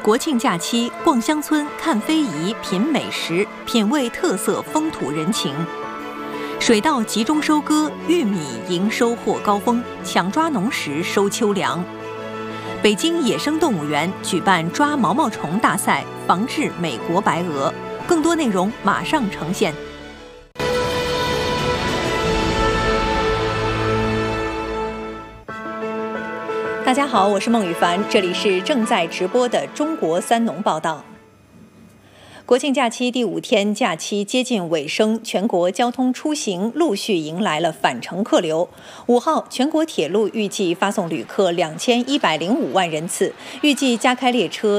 国庆假期，逛乡村、看非遗、品美食，品味特色风土人情。水稻集中收割，玉米迎收获高峰，抢抓农时收秋粮。北京野生动物园举办抓毛毛虫大赛，防治美国白鹅。更多内容马上呈现。大家好，我是孟羽凡，这里是正在直播的中国三农报道。国庆假期第5天，假期接近尾声，全国交通出行陆续迎来了返程客流。5号，全国铁路预计发送旅客2105万人次，预计加开列车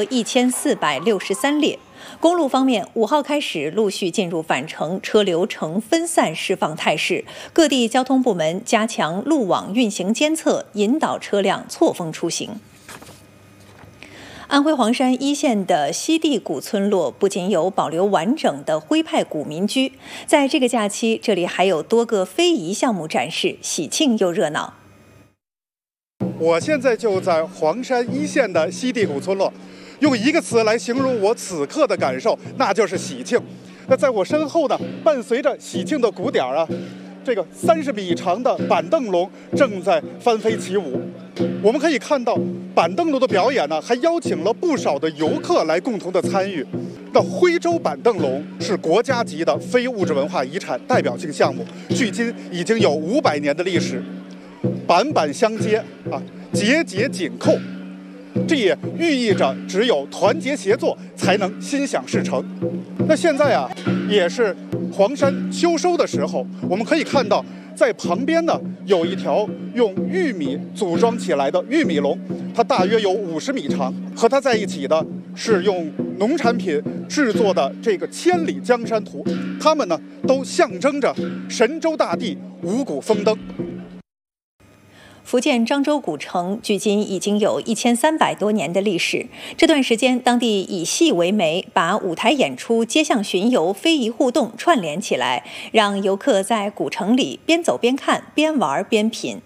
1463列。公路方面，5号开始陆续进入返程，车流呈分散释放态势，各地交通部门加强路网运行监测，引导车辆错峰出行。安徽黄山一线的西递古村落不仅有保留完整的徽派古民居，在这个假期，这里还有多个非遗项目展示，喜庆又热闹。 我现在就在黄山一线的西递古村落，用一个词来形容我此刻的感受，那就是喜庆。那在我身后呢，伴随着喜庆的鼓点啊，这个30米长的板凳龙正在翻飞起舞。我们可以看到，板凳龙的表演呢，还邀请了不少的游客来共同的参与。那徽州板凳龙是国家级的非物质文化遗产代表性项目，距今已经有500年的历史。板板相接啊，节节紧扣，这也寓意着只有团结协作才能心想事成。那现在啊，也是黄山秋收的时候，我们可以看到，在旁边呢有一条用玉米组装起来的玉米龙，它大约有50米长。和它在一起的是用农产品制作的这个千里江山图，它们呢都象征着神州大地五谷丰登。 福建漳州古城距今已经有1300多年的历史。这段时间，当地以戏为媒，把舞台演出、街巷巡游、非遗互动串联起来，让游客在古城里边走边看、边玩边品。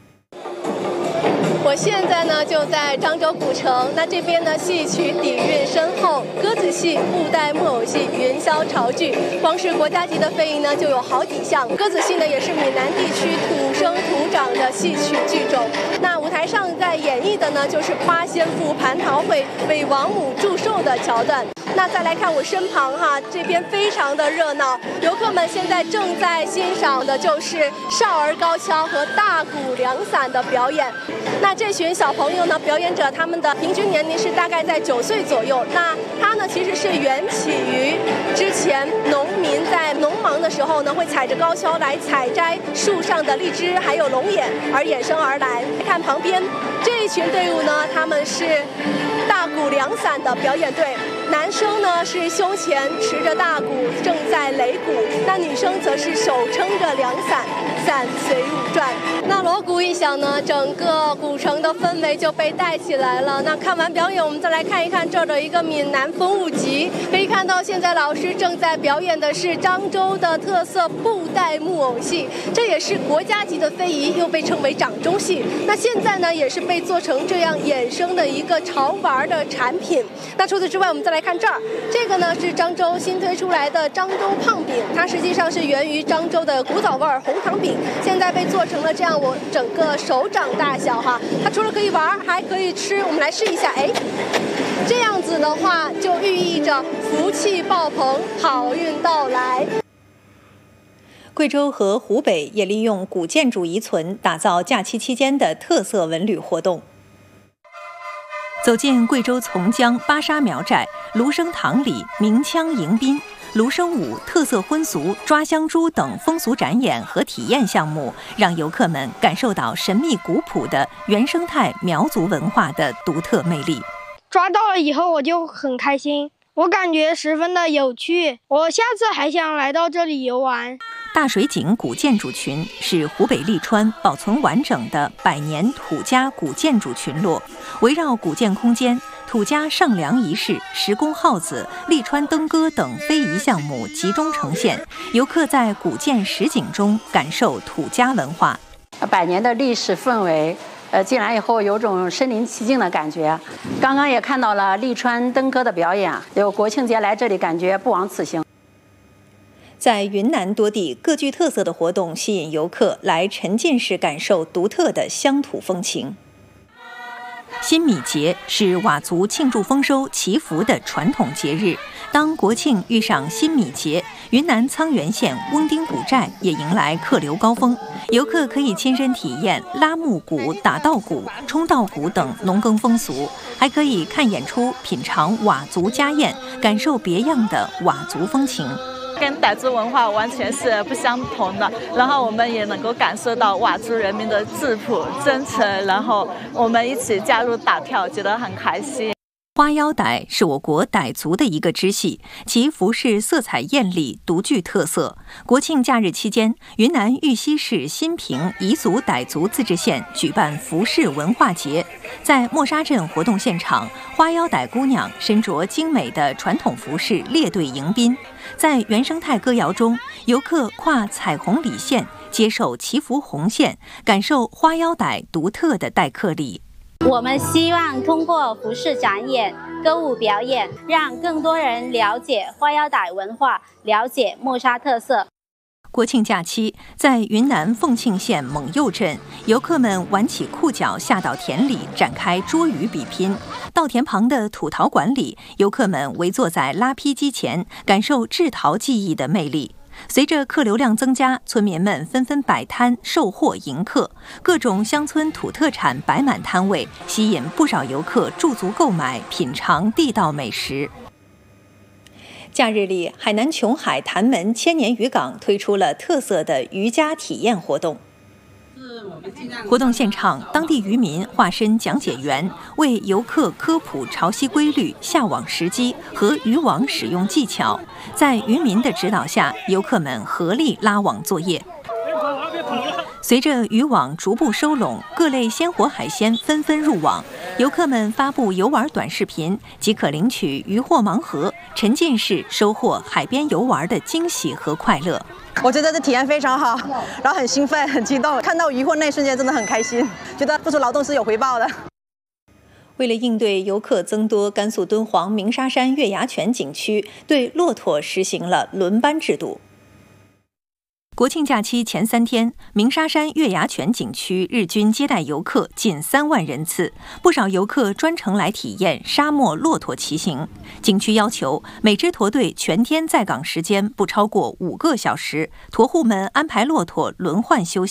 我现在呢就在漳州古城，那这边呢戏曲底蕴深厚，歌子戏、布袋木偶戏、云霄潮剧，光是国家级的非遗呢就有好几项。歌子戏呢也是闽南地区土生土长的戏曲剧种。那舞台上在演绎的呢就是八仙妇蟠桃会为王母祝寿的桥段。那再来看我身旁哈，这边非常的热闹，游客们现在正在欣赏的就是少儿高跷和大鼓凉伞的表演。那这群小朋友呢，表演者他们的平均年龄是大概在9岁左右。那它呢其实是缘起于之前农民在农忙的时候呢，会踩着高跷来采摘树上的荔枝还有龙眼而衍生而来。看旁边这一群队伍呢，他们是大鼓凉伞的表演队。男生呢是胸前持着大鼓正在擂鼓，那女生则是手撑着凉伞，伞随舞转。那锣鼓一响呢，整个古城的氛围就被带起来了。那看完表演，我们再来看一看这儿的一个闽南风物集。可以看到，现在老师正在表演的是漳州的特色布袋木偶戏，这也是国家级的非遗，又被称为掌中戏。那现在呢，也是被做成这样衍生的一个潮玩的产品。那除此之外，我们再来看这儿，这个呢是漳州新推出来的漳州胖饼，它实际上是源于漳州的古早味红糖饼，现在被做成了这样我整个手掌大小哈。它除了可以玩，还可以吃。我们来试一下，哎，这样子的话就寓意着福气爆棚，好运到来。 贵州和湖北也利用古建筑遗存，打造假期期间的特色文旅活动。走进贵州从江巴沙苗寨，芦笙堂里鸣枪迎宾，芦笙舞、特色婚俗、抓香珠等风俗展演和体验项目，让游客们感受到神秘古朴的原生态苗族文化的独特魅力。 抓到了以后我就很开心，我感觉十分的有趣，我下次还想来到这里游玩。 大水井古建筑群是湖北利川保存完整的100年土家古建筑群落，围绕古建空间、土家上梁仪式、石工号子、利川登歌等非遗项目集中呈现，游客在古建实景中感受土家文化。 100年的历史氛围， 进来以后有种身临其境的感觉。刚刚也看到了利川登科的表演，有国庆节来这里感觉不枉此行。 在云南多地各具特色的活动吸引游客来沉浸式感受独特的乡土风情。新米节是佤族庆祝丰收、祈福的传统节日。当国庆遇上新米节，云南沧源县翁丁古寨也迎来客流高峰。游客可以亲身体验拉木鼓、打稻谷、冲稻谷等农耕风俗，还可以看演出、品尝佤族家宴，感受别样的佤族风情。 跟傣族文化完全是不相同的，然后我们也能够感受到佤族人民的质朴真诚，然后我们一起加入打跳，觉得很开心。 花腰傣是我国傣族的一个支系，其服饰色彩艳丽，独具特色。国庆假日期间，云南玉溪市新平彝族傣族自治县举办服饰文化节。在莫沙镇活动现场，花腰傣姑娘身着精美的传统服饰列队迎宾。在原生态歌谣中，游客跨彩虹里线，接受祈福红线，感受花腰傣独特的待客礼。 我们希望通过服饰展演、歌舞表演，让更多人了解花腰傣文化，了解莫沙特色。 国庆假期，在云南凤庆县蒙佑镇，游客们挽起裤脚下到田里，展开捉鱼比拼。稻田旁的土陶馆里，游客们围坐在拉坯机前，感受制陶技艺的魅力。随着客流量增加，村民们纷纷摆摊售货迎客，各种乡村土特产摆满摊位，吸引不少游客驻足购买，品尝地道美食。假日里，海南琼海潭门千年渔港推出了特色的渔家体验活动。活动现场，当地渔民化身讲解员，为游客科普潮汐规律、下网时机和渔网使用技巧。在渔民的指导下，游客们合力拉网作业。随着渔网逐步收拢，各类鲜活海鲜纷纷入网，游客们发布游玩短视频，即可领取渔获盲盒，沉浸式收获海边游玩的惊喜和快乐。 我觉得这体验非常好，然后很兴奋、很激动，看到渔获那一瞬间真的很开心，觉得付出劳动是有回报的。 为了应对游客增多，甘肃敦煌鸣沙山月牙泉景区对骆驼实行了轮班制度。国庆假期前3天，鸣沙山月牙泉景区日均接待游客近3万人次，不少游客专程来体验沙漠骆驼骑行。景区要求每支驼队全天在岗时间不超过5个小时，驼户们安排骆驼轮换休息。